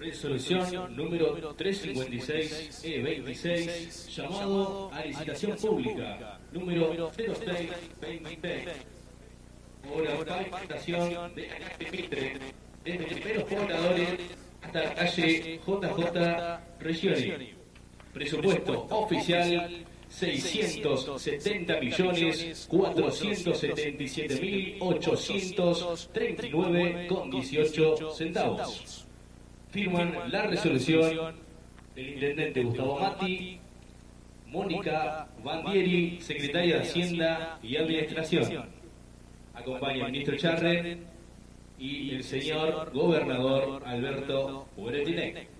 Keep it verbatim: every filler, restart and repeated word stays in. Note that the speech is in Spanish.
Resolución número trescientos cincuenta y seis E veintiséis, llamado a licitación pública, número cero seis veinte, por la pavimentación de la calle Mitre, desde primeros pobladores hasta la calle J J Regioni. Presupuesto oficial seiscientos setenta millones cuatrocientos setenta y siete mil ochocientos treinta y nueve con dieciocho centavos. Firman la resolución el intendente Gustavo Matti, Mónica Bandieri, secretaria de Hacienda y Administración. Acompaña el ministro Charren y el señor gobernador Alberto Uretinec.